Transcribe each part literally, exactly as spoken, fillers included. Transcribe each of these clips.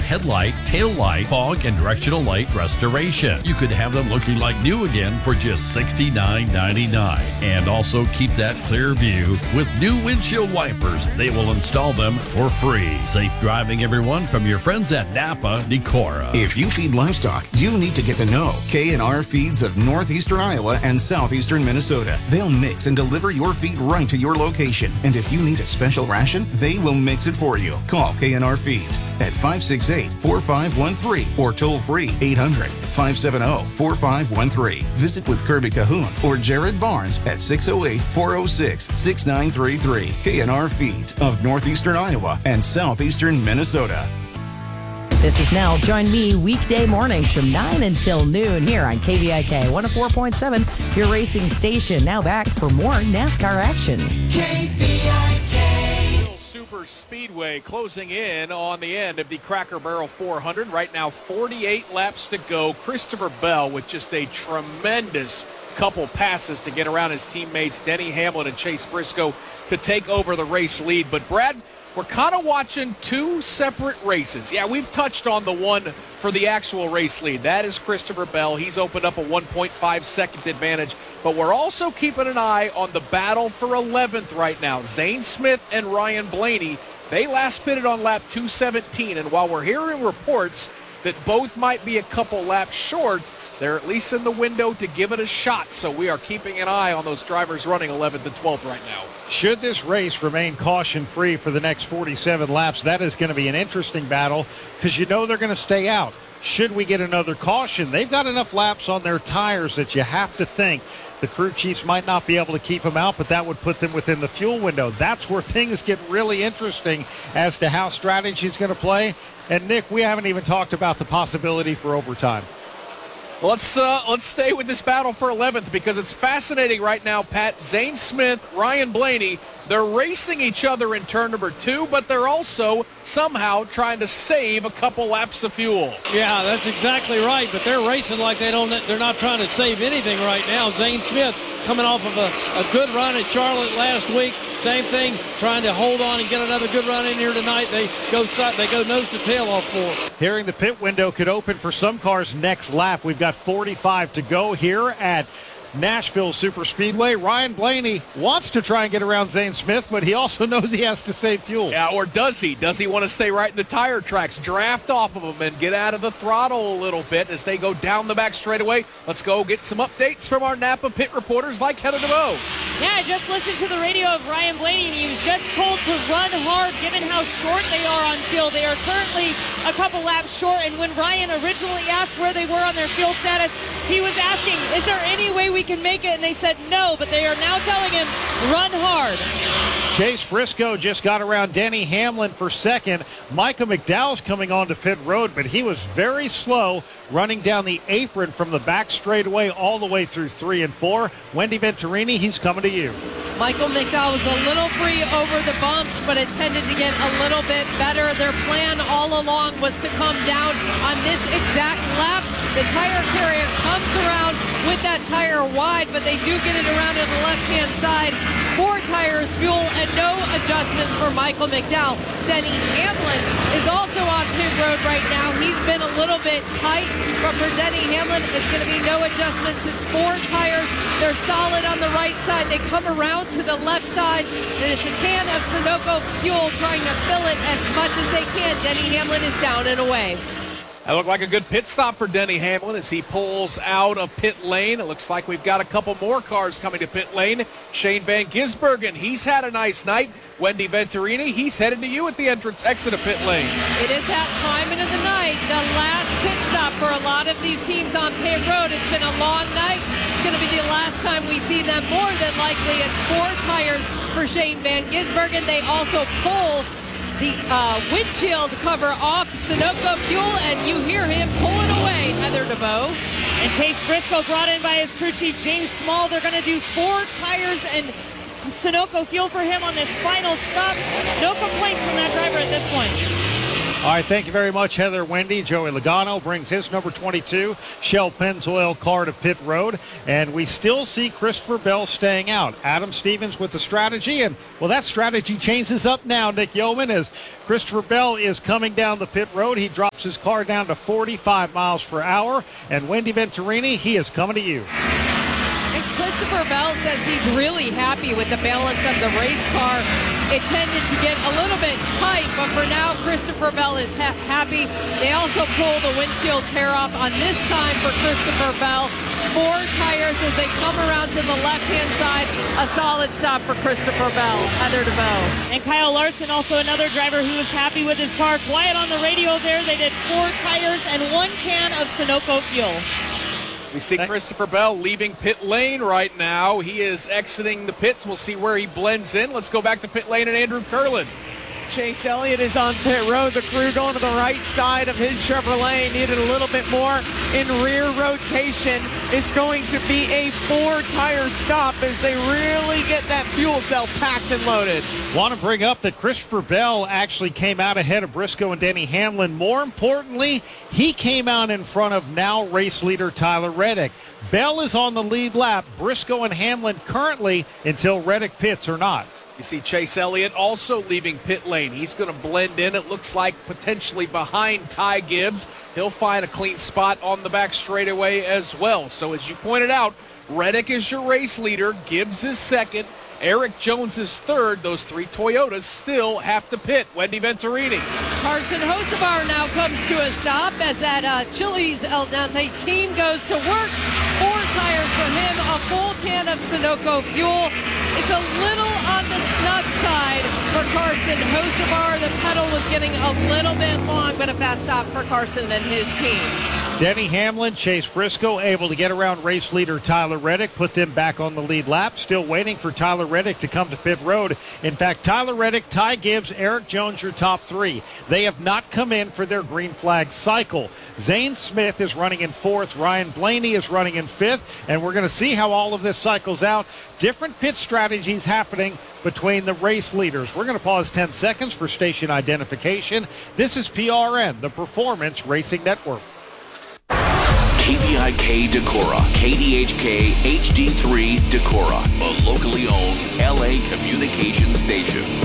headlight, tail light, fog, and directional light restoration. You could have them looking like new again for just sixty-nine ninety-nine. And also keep that clear view with new windshield wipers. They will install them for free. Safe driving, everyone, from your friends at Napa Decorah. If you feed livestock, you need to get to know K and R Feeds of northeastern Iowa and southeastern Minnesota. They'll mix and deliver your feed right to your location. And if you need a special ration, they will mix it for you. Call K and R Feeds at five six eight, four five one three or toll free eight hundred, five seven zero, four five one three. Visit with Kirby Cahoon or Jared Barnes at six oh eight, four oh six, six nine three three. K and R Feeds of northeastern Iowa and southeastern Minnesota. This is Nell. Join me weekday mornings from nine until noon here on K V I K one oh four point seven, your racing station. Now back for more NASCAR action. K V I K. Super Speedway closing in on the end of the Cracker Barrel four hundred. Right now, forty-eight laps to go. Christopher Bell with just a tremendous couple passes to get around his teammates Denny Hamlin and Chase Briscoe to take over the race lead. But Brad, we're kind of watching two separate races. Yeah, we've touched on the one for the actual race lead. That is Christopher Bell. He's opened up a one point five second advantage. But we're also keeping an eye on the battle for eleventh right now. Zane Smith and Ryan Blaney, they last pitted on lap two seventeen. And while we're hearing reports that both might be a couple laps short, they're at least in the window to give it a shot. So we are keeping an eye on those drivers running eleventh and twelfth right now. Should this race remain caution-free for the next forty-seven laps, that is going to be an interesting battle because you know they're going to stay out. Should we get another caution, they've got enough laps on their tires that you have to think the crew chiefs might not be able to keep them out, but that would put them within the fuel window. That's where things get really interesting as to how strategy is going to play. And, Nick, we haven't even talked about the possibility for overtime. Let's uh, let's stay with this battle for eleventh because it's fascinating right now, Pat. Zane Smith, Ryan Blaney, they're racing each other in turn number two, but they're also somehow trying to save a couple laps of fuel. Yeah, that's exactly right, but they're racing like they don't, they're not trying to save anything right now. Zane Smith coming off of a, a good run at Charlotte last week. Same thing, trying to hold on and get another good run in here tonight. They go they go nose to tail off four. Hearing the pit window could open for some cars next lap. We've got forty-five to go here at Nashville Super Speedway. Ryan Blaney wants to try and get around Zane Smith, but he also knows he has to save fuel. Yeah, or does he? Does he want to stay right in the tire tracks, draft off of them, and get out of the throttle a little bit as they go down the back straightaway? Let's go get some updates from our Napa pit reporters like Heather DeVoe. Yeah, I just listened to the radio of Ryan Blaney, and he was just told to run hard given how short they are on fuel. They are currently a couple laps short, and when Ryan originally asked where they were on their fuel status, he was asking, is there any way we can make it? And they said no, but they are now telling him, run hard. Chase Briscoe just got around Denny Hamlin for second. Micah McDowell's coming onto pit road, but he was very slow running down the apron from the back straightaway all the way through three and four. Wendy Venturini, he's coming to you. Michael McDowell was a little free over the bumps, but it tended to get a little bit better. Their plan all along was to come down on this exact lap. The tire carrier comes around with that tire wide, but they do get it around to the left-hand side. Four tires, fuel, and no adjustments for Michael McDowell. Denny Hamlin is also on pit road right now. He's been a little bit tight, but for Denny Hamlin, it's going to be no adjustments. It's four tires. They're solid on the right side. They come around to the left side, and it's a can of Sunoco fuel trying to fill it as much as they can. Denny Hamlin is down and away. That looked like a good pit stop for Denny Hamlin as he pulls out of pit lane. It looks like we've got a couple more cars coming to pit lane. Shane Van Gisbergen, he's had a nice night. Wendy Venturini, he's headed to you at the entrance exit of pit lane. It is that time of the night, the last pit stop for a lot of these teams on pit road. It's been a long night. It's going to be the last time we see them. More than likely, it's four tires for Shane Van Gisbergen. They also pull the uh, windshield cover off Sunoco fuel, and you hear him pulling away, Heather DeVoe. And Chase Briscoe brought in by his crew chief, James Small. They're going to do four tires and Sunoco fuel for him on this final stop. No complaints from that driver at this point. All right, thank you very much, Heather Wendy. Joey Logano brings his number twenty-two, Shell Pennzoil car to pit road. And we still see Christopher Bell staying out. Adam Stevens with the strategy. And, well, that strategy changes up now, Nick Yeoman, as Christopher Bell is coming down the pit road. He drops his car down to forty-five miles per hour. And Wendy Venturini, he is coming to you. And Christopher Bell says he's really happy with the balance of the race car. It tended to get a little bit tight, but for now, Christopher Bell is ha- happy. They also pull the windshield tear off on this time for Christopher Bell. Four tires as they come around to the left-hand side. A solid stop for Christopher Bell. Heather DeVoe. And Kyle Larson, also another driver who was happy with his car. Quiet on the radio there. They did four tires and one can of Sunoco fuel. We see Christopher Bell leaving pit lane right now. He is exiting the pits. We'll see where he blends in. Let's go back to pit lane and Andrew Curlin. Chase Elliott is on pit road. The crew going to the right side of his Chevrolet. Needed a little bit more in rear rotation. It's going to be a four-tire stop as they really get that fuel cell packed and loaded. Want to bring up that Christopher Bell actually came out ahead of Briscoe and Denny Hamlin. More importantly, he came out in front of now race leader Tyler Reddick. Bell is on the lead lap. Briscoe and Hamlin currently, until Reddick pits, or not. You see Chase Elliott also leaving pit lane. He's going to blend in, it looks like, potentially behind Ty Gibbs. He'll find a clean spot on the back straightaway as well. So as you pointed out, Reddick is your race leader. Gibbs is second. Eric Jones is third. Those three Toyotas still have to pit. Wendy Venturini. Carson Hocevar now comes to a stop as that uh, Chili's El Dante team goes to work. Four tires for him, a full can of Sunoco fuel. It's a little on the snug side for Carson Hocevar. The pedal was getting a little bit long, but a fast stop for Carson and his team. Denny Hamlin, Chase Briscoe able to get around race leader Tyler Reddick, put them back on the lead lap. Still waiting for Tyler Reddick to come to pit road. In fact, Tyler Reddick, Ty Gibbs, Eric Jones, your top three. They have not come in for their green flag cycle. Zane Smith is running in fourth. Ryan Blaney is running in fifth. And we're going to see how all of this cycles out. Different pit strategies happening between the race leaders. We're going to pause ten seconds for station identification. This is P R N, the Performance Racing Network. K V I K Decorah, K D H K H D three Decorah, a locally owned L A communications station.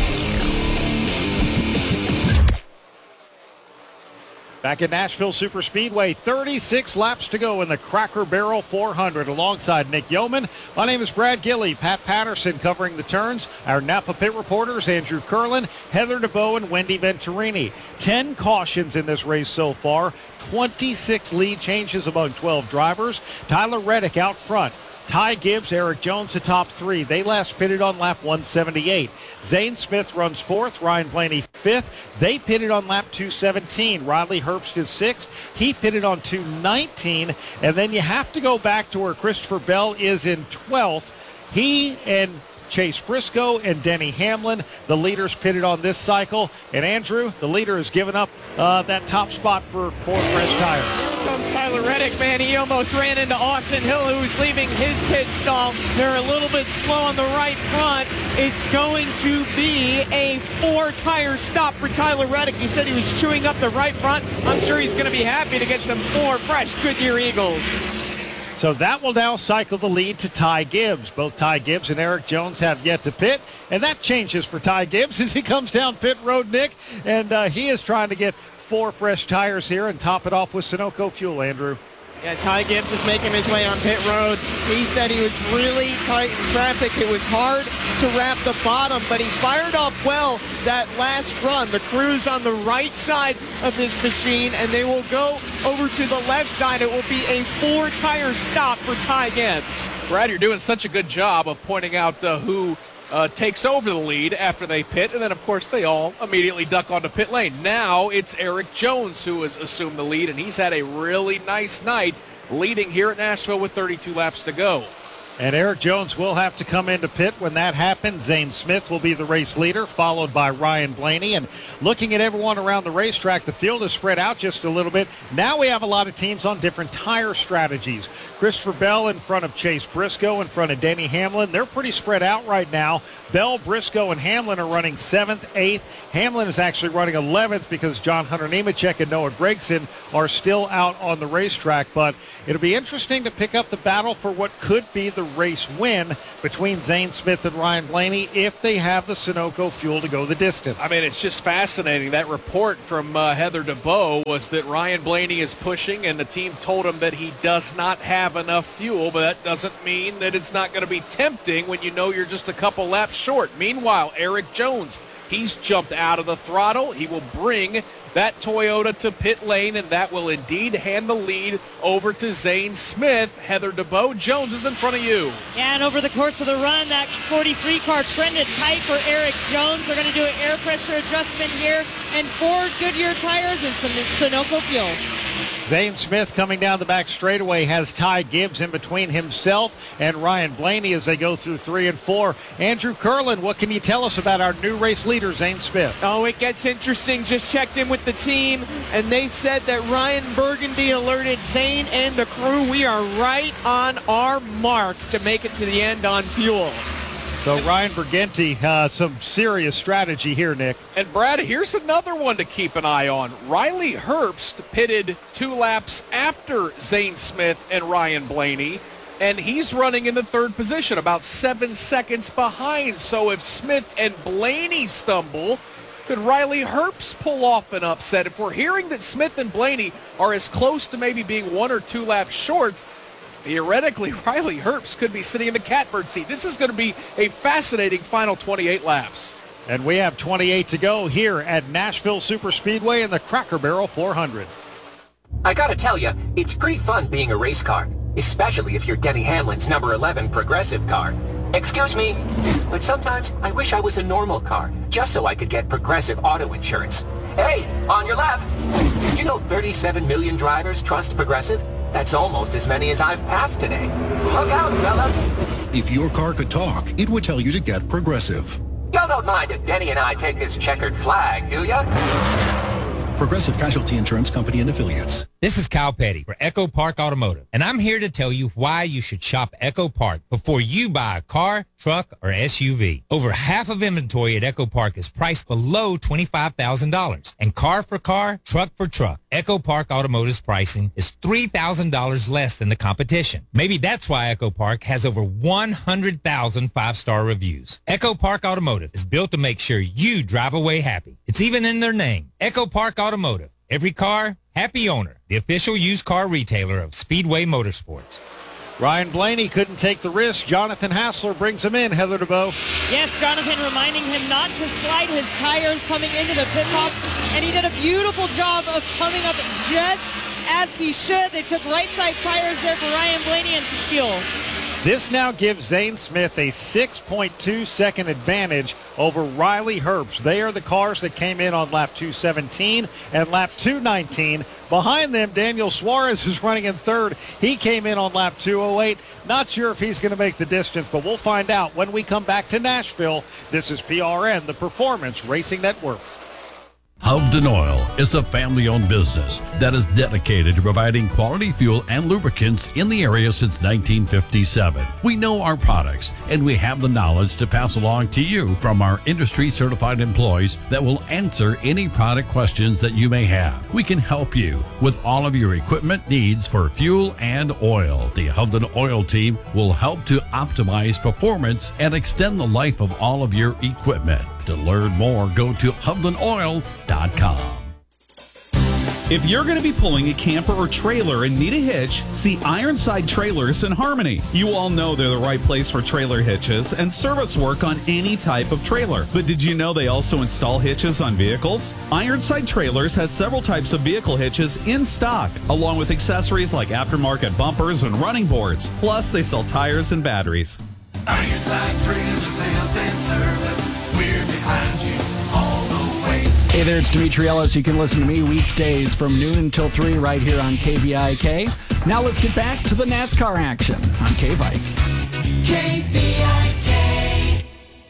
Back at Nashville Superspeedway, thirty-six laps to go in the Cracker Barrel four hundred. Alongside Nick Yeoman, my name is Brad Gilley. Pat Patterson covering the turns. Our Napa pit reporters, Andrew Curlin, Heather DeVoe, and Wendy Venturini. Ten cautions in this race so far. twenty-six lead changes among twelve drivers. Tyler Reddick out front. Ty Gibbs, Eric Jones, the top three. They last pitted on lap one seventy-eight. Zane Smith runs fourth. Ryan Blaney fifth. They pitted on lap two seventeen. Riley Herbst is sixth. He pitted on two nineteen. And then you have to go back to where Christopher Bell is in twelfth. He and Chase Briscoe and Denny Hamlin, the leaders pitted on this cycle. And Andrew, the leader, has given up uh, that top spot for four fresh tires. Here comes Tyler Reddick, man. He almost ran into Austin Hill, who's leaving his pit stall. They're a little bit slow on the right front. It's going to be a four-tire stop for Tyler Reddick. He said he was chewing up the right front. I'm sure he's going to be happy to get some four fresh Goodyear Eagles. So that will now cycle the lead to Ty Gibbs. Both Ty Gibbs and Eric Jones have yet to pit, and that changes for Ty Gibbs as he comes down pit road, Nick, and uh, he is trying to get four fresh tires here and top it off with Sunoco fuel, Andrew. Yeah, Ty Gibbs is making his way on pit road. He said he was really tight in traffic. It was hard to wrap the bottom, but he fired up well that last run. The crew's on the right side of his machine, and they will go over to the left side. It will be a four-tire stop for Ty Gibbs. Brad, you're doing such a good job of pointing out uh, who Uh, takes over the lead after they pit, and then, of course, they all immediately duck onto pit lane. Now it's Eric Jones who has assumed the lead, and he's had a really nice night leading here at Nashville with thirty-two laps to go. And Eric Jones will have to come into pit when that happens. Zane Smith will be the race leader, followed by Ryan Blaney. And looking at everyone around the racetrack, the field is spread out just a little bit. Now we have a lot of teams on different tire strategies. Christopher Bell in front of Chase Briscoe, in front of Denny Hamlin. They're pretty spread out right now. Bell, Briscoe, and Hamlin are running seventh, eighth. Hamlin is actually running eleventh because John Hunter Nemechek and Noah Gragson are still out on the racetrack. But it'll be interesting to pick up the battle for what could be the race win between Zane Smith and Ryan Blaney if they have the Sunoco fuel to go the distance. I mean, it's just fascinating. That report from uh, Heather DeBow was that Ryan Blaney is pushing, and the team told him that he does not have enough fuel, but that doesn't mean that it's not going to be tempting when you know you're just a couple laps short. Meanwhile, Eric Jones, he's jumped out of the throttle. He will bring that Toyota to pit lane, and that will indeed hand the lead over to Zane Smith. Heather DeBow, Jones is in front of you. Yeah, and over the course of the run, that forty-three car trended tight for Eric Jones. They're going to do an air pressure adjustment here, and four Goodyear tires and some Sunoco fuel. Zane Smith coming down the back straightaway has Ty Gibbs in between himself and Ryan Blaney as they go through three and four. Andrew Curlin, what can you tell us about our new race leader, Zane Smith? Oh, it gets interesting. Just checked in with the team, and they said that Ryan Burgundy alerted Zane and the crew. We are right on our mark to make it to the end on fuel. So Ryan Burgundy, uh, some serious strategy here, Nick. And Brad, here's another one to keep an eye on. Riley Herbst pitted two laps after Zane Smith and Ryan Blaney, and he's running in the third position, about seven seconds behind. So if Smith and Blaney stumble, could Riley Herbst pull off an upset? If we're hearing that Smith and Blaney are as close to maybe being one or two laps short, theoretically, Riley Herbst could be sitting in the catbird seat. This is going to be a fascinating final twenty-eight laps. And we have twenty-eight to go here at Nashville Superspeedway in the Cracker Barrel four hundred. I gotta tell you, it's pretty fun being a race car, especially if you're Denny Hamlin's number eleven Progressive car. Excuse me, but sometimes I wish I was a normal car, just so I could get Progressive auto insurance. Hey, on your left! You know thirty-seven million drivers trust Progressive? That's almost as many as I've passed today. Look out, fellas. If your car could talk, it would tell you to get Progressive. Y'all don't mind if Denny and I take this checkered flag, do ya? Progressive Casualty Insurance Company and Affiliates. This is Kyle Petty for Echo Park Automotive, and I'm here to tell you why you should shop Echo Park before you buy a car, truck, or S U V. Over half of inventory at Echo Park is priced below twenty-five thousand dollars, and car for car, truck for truck, Echo Park Automotive's pricing is three thousand dollars less than the competition. Maybe that's why Echo Park has over one hundred thousand five-star reviews. Echo Park Automotive is built to make sure you drive away happy. It's even in their name, Echo Park Automotive. Every car, happy owner. The official used car retailer of Speedway Motorsports. Ryan Blaney couldn't take the risk. Jonathan Hassler brings him in. Heather DeBow. Yes, Jonathan reminding him not to slide his tires coming into the pit stops, and he did a beautiful job of coming up just as he should. They took right side tires there for Ryan Blaney and some fuel. This now gives Zane Smith a six point two second advantage over Riley Herbst. They are the cars that came in on lap two seventeen and lap two nineteen. Behind them, Daniel Suarez is running in third. He came in on lap two oh eight. Not sure if he's going to make the distance, but we'll find out when we come back to Nashville. This is P R N, the Performance Racing Network. Hovden Oil is a family-owned business that is dedicated to providing quality fuel and lubricants in the area since nineteen fifty-seven. We know our products, and we have the knowledge to pass along to you from our industry-certified employees that will answer any product questions that you may have. We can help you with all of your equipment needs for fuel and oil. The Hovden Oil team will help to optimize performance and extend the life of all of your equipment. To learn more, go to hovden oil dot com. If you're going to be pulling a camper or trailer and need a hitch, see Ironside Trailers in Harmony. You all know they're the right place for trailer hitches and service work on any type of trailer. But did you know they also install hitches on vehicles? Ironside Trailers has several types of vehicle hitches in stock, along with accessories like aftermarket bumpers and running boards. Plus, they sell tires and batteries. Ironside Trailer Sales and Service. We're behind you all the way. Hey there, it's Dimitri Ellis. You can listen to me weekdays from noon until three right here on K V I K. Now let's get back to the NASCAR action on K-Vike. K V I K.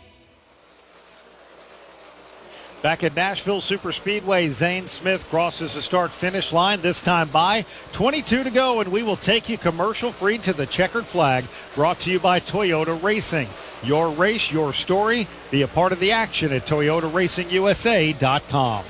Back at Nashville Superspeedway, Zane Smith crosses the start-finish line, this time by twenty-two to go, and we will take you commercial-free to the checkered flag, brought to you by Toyota Racing. Your race, your story. Be a part of the action at Toyota Racing U S A dot com.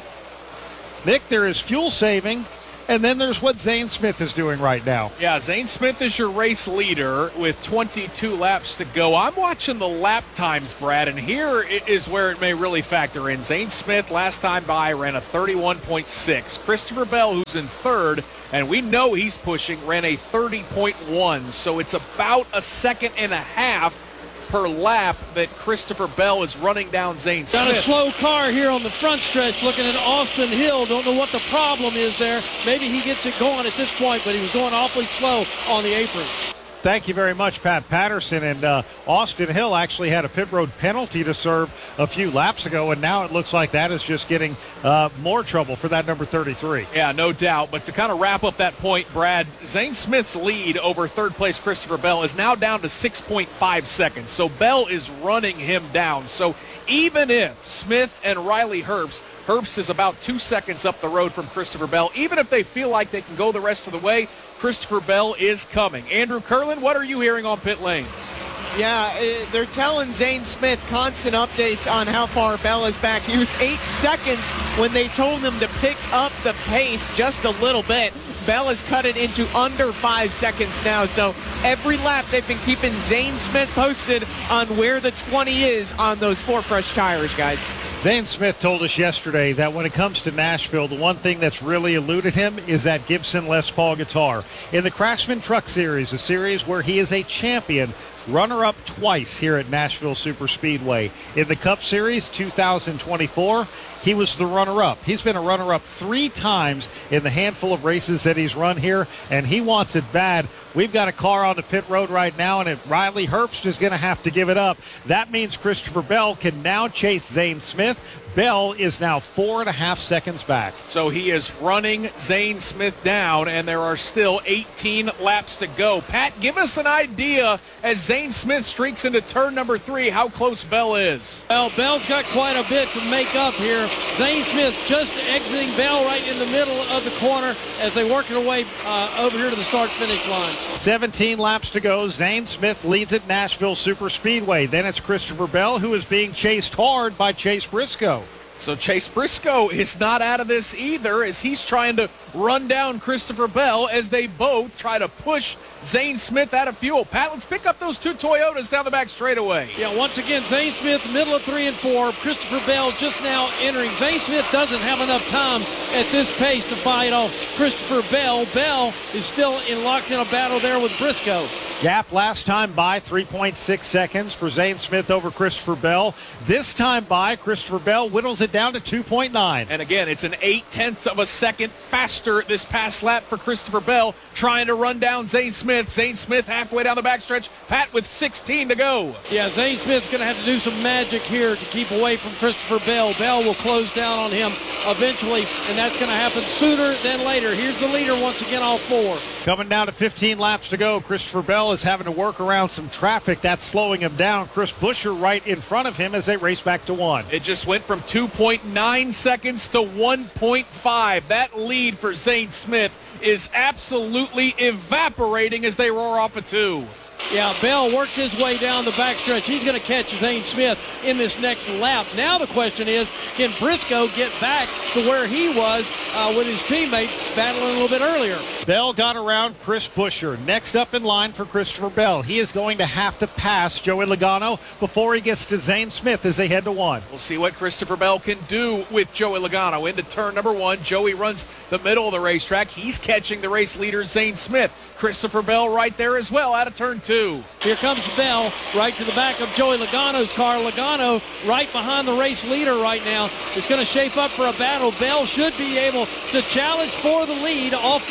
Nick, there is fuel saving, and then there's what Zane Smith is doing right now. Yeah, Zane Smith is your race leader with twenty-two laps to go. I'm watching the lap times, Brad, and here is where it may really factor in. Zane Smith, last time by, ran a thirty-one point six. Christopher Bell, who's in third, and we know he's pushing, ran a thirty point one. So it's about a second and a half per lap that Christopher Bell is running down Zane Smith. Got a slow car here on the front stretch looking at Austin Hill. Don't know what the problem is there. Maybe he gets it going at this point, but he was going awfully slow on the apron. Thank you very much, Pat Patterson. And uh, Austin Hill actually had a pit road penalty to serve a few laps ago, and now it looks like that is just getting uh, more trouble for that number thirty-three. Yeah, no doubt. But to kind of wrap up that point, Brad, Zane Smith's lead over third place Christopher Bell is now down to six point five seconds. So Bell is running him down. So even if Smith and Riley Herbst, Herbst is about two seconds up the road from Christopher Bell, even if they feel like they can go the rest of the way, Christopher Bell is coming. Andrew Curlin, what are you hearing on pit lane? Yeah, uh, they're telling Zane Smith constant updates on how far Bell is back. He was eight seconds when they told him to pick up the pace just a little bit. Bell has cut it into under five seconds now. So every lap they've been keeping Zane Smith posted on where the twenty is on those four fresh tires, guys. Zane Smith told us yesterday that when it comes to Nashville, the one thing that's really eluded him is that Gibson Les Paul guitar. In the Craftsman Truck Series, a series where he is a champion, runner-up twice here at Nashville Superspeedway. In the Cup Series two thousand twenty-four, he was the runner-up. He's been a runner-up three times in the handful of races that he's run here, and he wants it bad. We've got a car on the pit road right now, and if Riley Herbst is going to have to give it up, that means Christopher Bell can now chase Zane Smith. Bell is now four and a half seconds back. So he is running Zane Smith down, and there are still eighteen laps to go. Pat, give us an idea as Zane Smith streaks into turn number three, how close Bell is. Well, Bell's got quite a bit to make up here. Zane Smith just exiting Bell right in the middle of the corner as they work their way uh, over here to the start-finish line. seventeen laps to go. Zane Smith leads at Nashville Superspeedway. Then it's Christopher Bell, who is being chased hard by Chase Briscoe. So Chase Briscoe is not out of this either as he's trying to run down Christopher Bell as they both try to push Zane Smith out of fuel. Pat, let's pick up those two Toyotas down the back straightaway. Yeah, once again, Zane Smith, middle of three and four. Christopher Bell just now entering. Zane Smith doesn't have enough time at this pace to fight off Christopher Bell. Bell is still in locked in a battle there with Briscoe. Gap last time by three point six seconds for Zane Smith over Christopher Bell. This time by, Christopher Bell whittles it down to two point nine. And again, it's an eight-tenths of a second faster this past lap for Christopher Bell, trying to run down Zane Smith. Zane Smith halfway down the backstretch. Pat with sixteen to go. Yeah, Zane Smith's going to have to do some magic here to keep away from Christopher Bell. Bell will close down on him eventually, and that's going to happen sooner than later. Here's the leader once again, all four. Coming down to fifteen laps to go. Christopher Bell is having to work around some traffic. That's slowing him down. Chris Buescher right in front of him as they race back to one. It just went from two point nine seconds to one point five. That lead for Zane Smith is absolutely evaporating as they roar off a two. Yeah, Bell works his way down the backstretch. He's going to catch Zane Smith in this next lap. Now the question is, can Briscoe get back to where he was uh, with his teammate battling a little bit earlier? Bell got around Chris Buescher. Next up in line for Christopher Bell. He is going to have to pass Joey Logano before he gets to Zane Smith as they head to one. We'll see what Christopher Bell can do with Joey Logano. Into turn number one, Joey runs the middle of the racetrack. He's catching the race leader, Zane Smith. Christopher Bell right there as well out of turn two. Here comes Bell right to the back of Joey Logano's car. Logano right behind the race leader right now. It's going to shape up for a battle. Bell should be able to challenge for the lead off the turn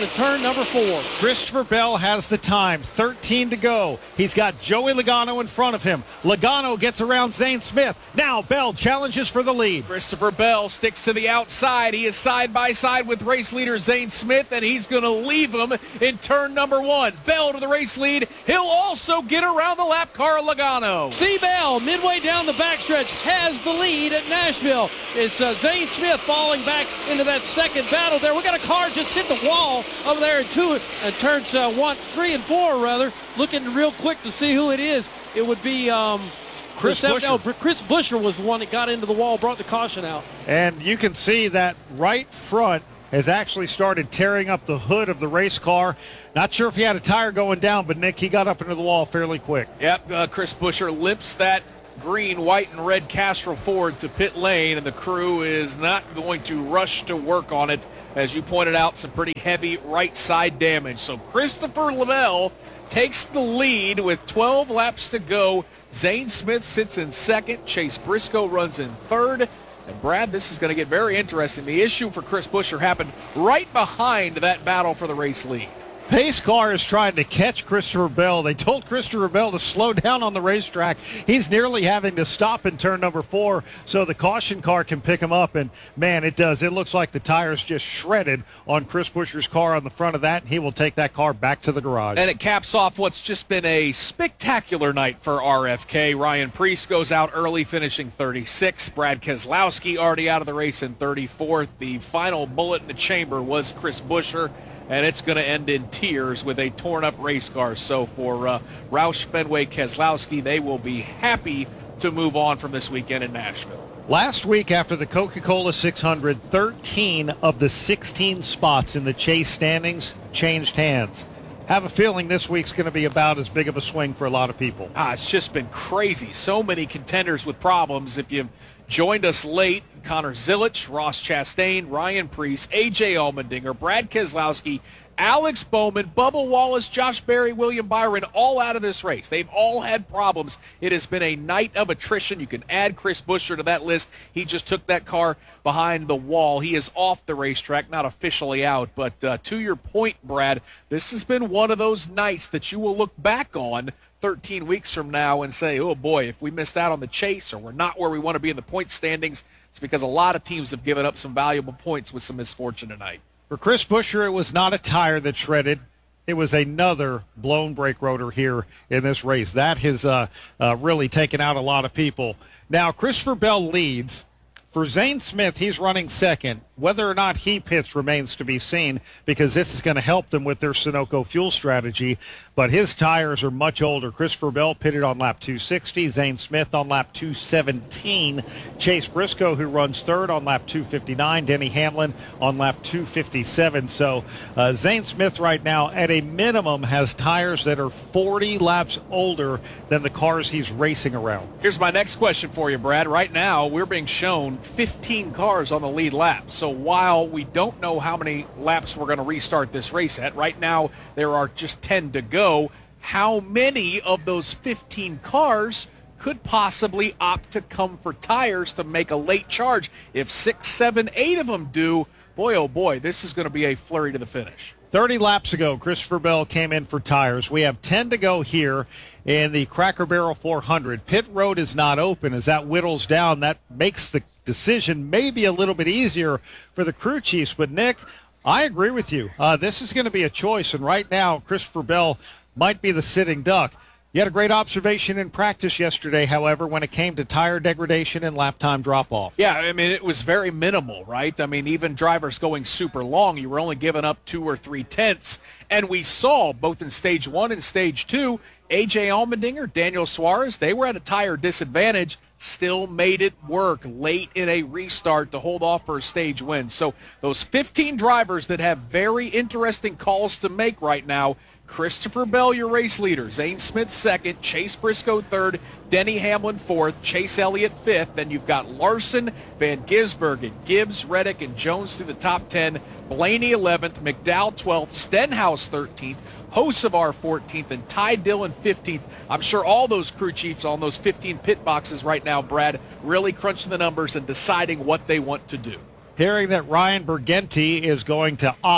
number four. Christopher Bell has the time. thirteen to go. He's got Joey Logano in front of him. Logano gets around Zane Smith. Now Bell challenges for the lead. Christopher Bell sticks to the outside. He is side by side with race leader Zane Smith, and he's going to leave him in turn number one. Bell to the race lead. He'll also get around the lap car Logano. C. Bell, midway down the backstretch, has the lead at Nashville. It's uh, Zane Smith falling back into that second battle there. We got a car just hit the wall over there in two, uh, turns uh, one, three and four rather. Looking real quick to see who it is. It would be um, Chris, Chris Busher. No, Chris Busher was the one that got into the wall, brought the caution out. And you can see that right front has actually started tearing up the hood of the race car. Not sure if he had a tire going down, but Nick, he got up into the wall fairly quick. Yep, uh, Chris Busher limps that green, white, and red Castro Ford to pit lane, and the crew is not going to rush to work on it. As you pointed out, some pretty heavy right side damage. So Christopher Lavelle takes the lead with twelve laps to go. Zane Smith sits in second. Chase Briscoe runs in third. And Brad, this is going to get very interesting. The issue for Chris Busher happened right behind that battle for the race lead. Pace car is trying to catch Christopher Bell. They told Christopher Bell to slow down on the racetrack. He's nearly having to stop in turn number four so the caution car can pick him up. And, man, it does. It looks like the tires just shredded on Chris Busher's car on the front of that. He will take that car back to the garage. And it caps off what's just been a spectacular night for R F K. Ryan Preece goes out early, finishing thirty-sixth. Brad Keselowski already out of the race in thirty-fourth. The final bullet in the chamber was Chris Busher, and it's going to end in tears with a torn-up race car. So for uh, Roush Fenway Keselowski, they will be happy to move on from this weekend in Nashville. Last week after the Coca-Cola six hundred, thirteen of the sixteen spots in the Chase standings changed hands. Have a feeling this week's going to be about as big of a swing for a lot of people. Ah, it's just been crazy. So many contenders with problems. If you've joined us late, Connor Zilich, Ross Chastain, Ryan Preece, A J Allmendinger, Brad Keselowski, Alex Bowman, Bubba Wallace, Josh Berry, William Byron, all out of this race. They've all had problems. It has been a night of attrition. You can add Chris Busher to that list. He just took that car behind the wall. He is off the racetrack, not officially out. But uh, to your point, Brad, this has been one of those nights that you will look back on thirteen weeks from now and say, oh boy, if we missed out on the chase or we're not where we want to be in the point standings, it's because a lot of teams have given up some valuable points with some misfortune tonight. For Chris Busher, it was not a tire that shredded. It was another blown brake rotor here in this race. That has uh, uh, really taken out a lot of people. Now, Christopher Bell leads. For Zane Smith, he's running second. Whether or not he pits remains to be seen because this is going to help them with their Sunoco fuel strategy. But his tires are much older. Christopher Bell pitted on lap two sixty. Zane Smith on lap two seventeen. Chase Briscoe, who runs third, on lap two fifty-nine. Denny Hamlin on lap two fifty-seven. So uh, Zane Smith right now, at a minimum, has tires that are forty laps older than the cars he's racing around. Here's my next question for you, Brad. Right now, we're being shown fifteen cars on the lead lap. So while we don't know how many laps we're going to restart this race at, right now there are just ten to go. How many of those fifteen cars could possibly opt to come for tires to make a late charge? If six, seven, eight of them do, boy, oh boy, this is going to be a flurry to the finish. thirty laps ago, Christopher Bell came in for tires. We have ten to go here in the Cracker Barrel four hundred. Pit road is not open. As that whittles down, that makes the decision maybe a little bit easier for the crew chiefs. But, Nick, I agree with you. Uh, this is going to be a choice, and right now Christopher Bell might be the sitting duck. You had a great observation in practice yesterday, however, when it came to tire degradation and lap time drop-off. Yeah, I mean, it was very minimal, right? I mean, even drivers going super long, you were only giving up two or three tenths. And we saw, both in stage one and stage two, A J Allmendinger, Daniel Suarez, they were at a tire disadvantage, still made it work late in a restart to hold off for a stage win. So those fifteen drivers that have very interesting calls to make right now, Christopher Bell, your race leader, Zane Smith second, Chase Briscoe third, Denny Hamlin fourth, Chase Elliott fifth. Then you've got Larson, Van Gisbergen, Gibbs, Reddick, and Jones through the top ten. Blaney eleventh, McDowell twelfth, Stenhouse thirteenth, Hocevar fourteenth, and Ty Dillon fifteenth. I'm sure all those crew chiefs on those fifteen pit boxes right now, Brad, really crunching the numbers and deciding what they want to do. Hearing that Ryan Bergenti is going to opt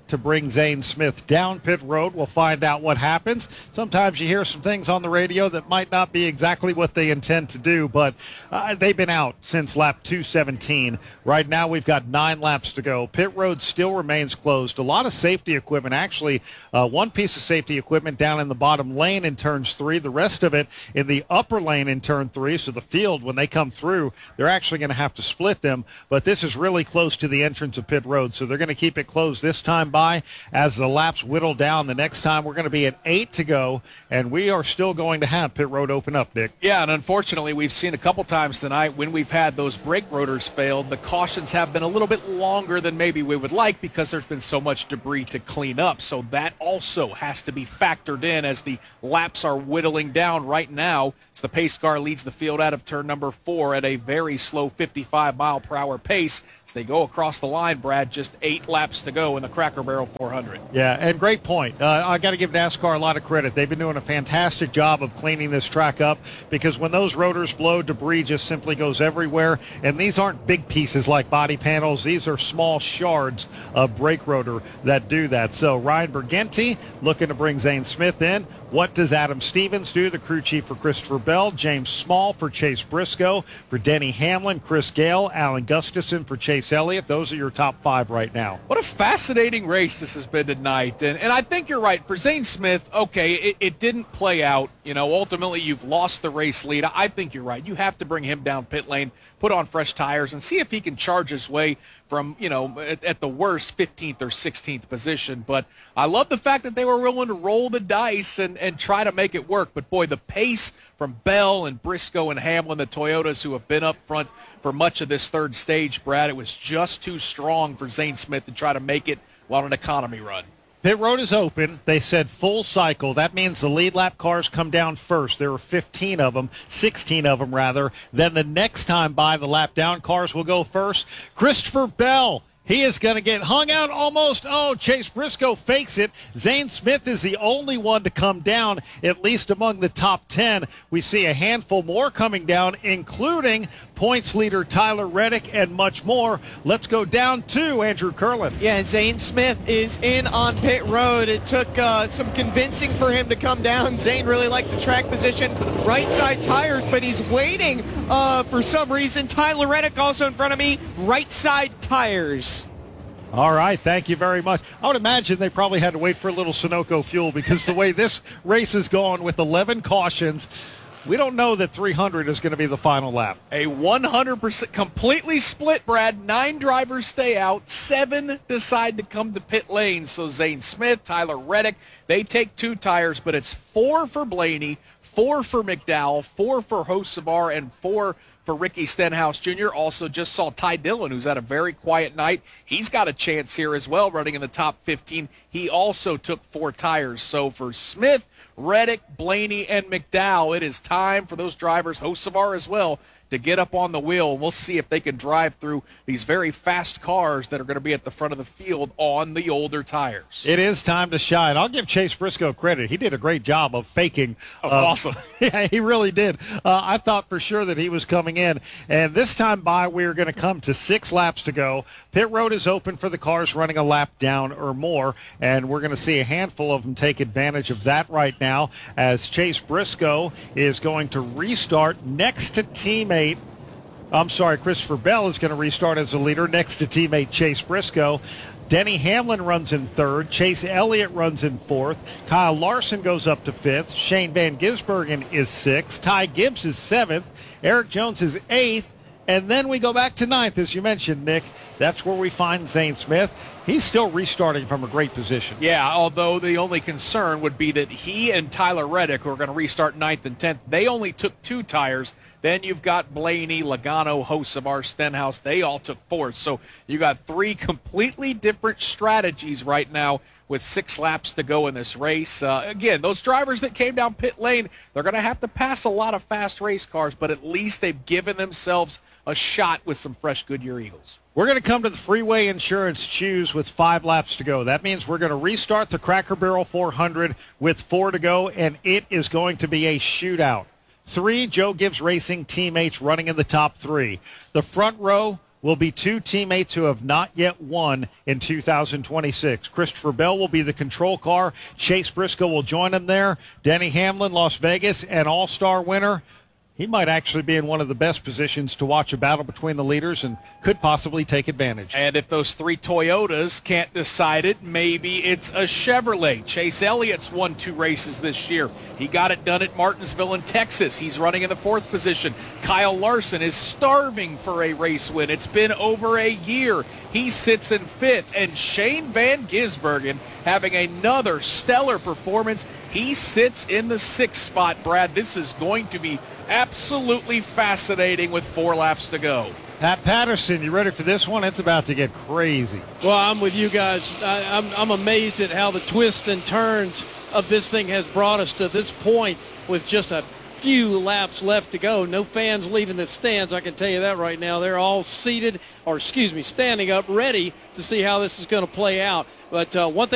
to bring Zane Smith down pit road. We'll find out what happens. Sometimes you hear some things on the radio that might not be exactly what they intend to do, but uh, they've been out since lap two seventeen. Right now we've got nine laps to go. Pit road still remains closed. A lot of safety equipment. Actually, uh, one piece of safety equipment down in the bottom lane in turns three. The rest of it in the upper lane in turn three. So the field, when they come through, they're actually going to have to split them. But this is really close to the entrance of pit road. So they're going to keep it closed this time by as the laps whittle down. The next time we're going to be at eight to go, and we are still going to have pit road open up, Nick. Yeah, and unfortunately, we've seen a couple times tonight when we've had those brake rotors failed, the cautions have been a little bit longer than maybe we would like because there's been so much debris to clean up. So that also has to be factored in as the laps are whittling down right now. As the pace car leads the field out of turn number four at a very slow fifty-five mile per hour pace. As they go across the line, Brad, just eight laps to go in the Cracker Barrel four hundred. Yeah, and great point. Uh, I got to give NASCAR a lot of credit. They've been doing a fantastic job of cleaning this track up because when those rotors blow, debris just simply goes everywhere. And these aren't big pieces like body panels. These are small shards of brake rotor that do that. So Ryan Bergenti looking to bring Zane Smith in. What does Adam Stevens do? The crew chief for Christopher Bell, James Small for Chase Briscoe, for Denny Hamlin, Chris Gale, Alan Gustafson for Chase Elliott. Those are your top five right now. What a fascinating race this has been tonight. And, and I think you're right. For Zane Smith, okay, it, it didn't play out. You know, ultimately you've lost the race lead. I think you're right. You have to bring him down pit lane, put on fresh tires, and see if he can charge his way from, you know, at, at the worst fifteenth or sixteenth position. But I love the fact that they were willing to roll the dice and, and try to make it work. But, boy, the pace from Bell and Briscoe and Hamlin, the Toyotas who have been up front for much of this third stage, Brad, it was just too strong for Zane Smith to try to make it on an economy run. Pit road is open. They said full cycle. That means the lead lap cars come down first. There were fifteen of them, sixteen of them rather. Then the next time by, the lap down cars will go first. Christopher Bell, he is going to get hung out almost. Oh, Chase Briscoe fakes it. Zane Smith is the only one to come down, at least among the top ten. We see a handful more coming down, including points leader Tyler Reddick and much more. Let's go down to Andrew Curlin. Yeah, Zane Smith is in on pit road. It took uh, some convincing for him to come down. Zane really liked the track position, right side tires, but he's waiting uh, for some reason. Tyler Reddick also in front of me, right side tires. All right, thank you very much. I would imagine they probably had to wait for a little Sunoco fuel because the way this race is going with eleven cautions, we don't know that three hundred is going to be the final lap. A one hundred percent completely split, Brad. Nine drivers stay out. Seven decide to come to pit lane. So Zane Smith, Tyler Reddick, they take two tires, but it's four for Blaney, four for McDowell, four for Hocevar, and four for Ricky Stenhouse Junior Also just saw Ty Dillon, who's had a very quiet night. He's got a chance here as well, running in the top fifteen. He also took four tires. So for Smith, Reddick, Blaney, and McDowell, it is time for those drivers, Hocevar as well, to get up on the wheel. We'll see if they can drive through these very fast cars that are going to be at the front of the field on the older tires. It is time to shine. I'll give Chase Briscoe credit. He did a great job of faking. Oh, uh, awesome. Yeah, he really did. Uh, I thought for sure that he was coming in. And this time by, we're going to come to six laps to go. Pit road is open for the cars running a lap down or more, and we're going to see a handful of them take advantage of that right now as Chase Briscoe is going to restart next to teammate I'm sorry, Christopher Bell is going to restart as the leader next to teammate Chase Briscoe. Denny Hamlin runs in third. Chase Elliott runs in fourth. Kyle Larson goes up to fifth. Shane Van Gisbergen is sixth. Ty Gibbs is seventh. Eric Jones is eighth. And then we go back to ninth, as you mentioned, Nick. That's where we find Zane Smith. He's still restarting from a great position. Yeah, although the only concern would be that he and Tyler Reddick, who are going to restart ninth and tenth, they only took two tires. Then you've got Blaney, Logano, Hocevar, Stenhouse. They all took fourth. So you got three completely different strategies right now with six laps to go in this race. Uh, again, those drivers that came down pit lane, they're going to have to pass a lot of fast race cars, but at least they've given themselves a shot with some fresh Goodyear Eagles. We're going to come to the Freeway Insurance Choose with five laps to go. That means we're going to restart the Cracker Barrel four hundred with four to go, and it is going to be a shootout. Three Joe Gibbs Racing teammates running in the top three. The front row will be two teammates who have not yet won in two thousand twenty-six. Christopher Bell will be the control car. Chase Briscoe will join him there. Denny Hamlin, Las Vegas, an all-star winner. He might actually be in one of the best positions to watch a battle between the leaders and could possibly take advantage. And if those three Toyotas can't decide it, maybe it's a Chevrolet. Chase Elliott's won two races this year. He got it done at Martinsville in Texas. He's running in the fourth position. Kyle Larson is starving for a race win. It's been over a year. He sits in fifth. And Shane Van Gisbergen having another stellar performance. He sits in the sixth spot, Brad. This is going to be absolutely fascinating with four laps to go. Pat Patterson, you ready for this one? It's about to get crazy. Well, I'm with you guys. I, I'm, I'm amazed at how the twists and turns of this thing has brought us to this point with just a few laps left to go. No fans leaving the stands, I can tell you that right now. They're all seated, or excuse me, standing up, ready to see how this is going to play out. But uh, one thing